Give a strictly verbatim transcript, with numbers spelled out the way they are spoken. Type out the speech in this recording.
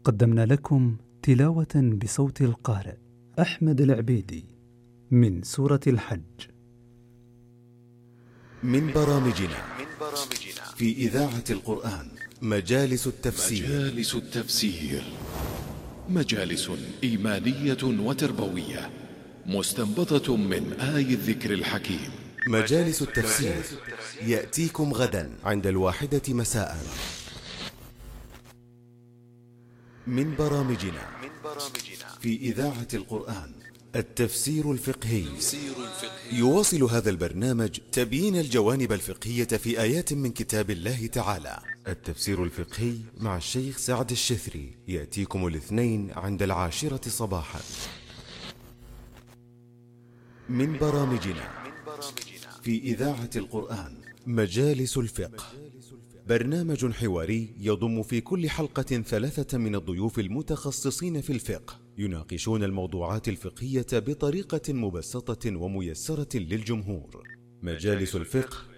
قدمنا لكم تلاوة بصوت القارئ أحمد العبيدي من سورة الحج. من برامجنا في إذاعة القرآن مجالس التفسير. مجالس التفسير مجالس إيمانية وتربوية مستنبطة من آي الذكر الحكيم. مجالس التفسير يأتيكم غدا عند الواحدة مساء. من برامجنا في إذاعة القرآن التفسير الفقهي. يواصل هذا البرنامج تبيين الجوانب الفقهية في آيات من كتاب الله تعالى. التفسير الفقهي مع الشيخ سعد الشثري يأتيكم الاثنين عند العاشرة صباحا. من برامجنا في إذاعة القرآن مجالس الفقه، برنامج حواري يضم في كل حلقة ثلاثة من الضيوف المتخصصين في الفقه يناقشون الموضوعات الفقهية بطريقة مبسطة وميسرة للجمهور. مجالس الفقه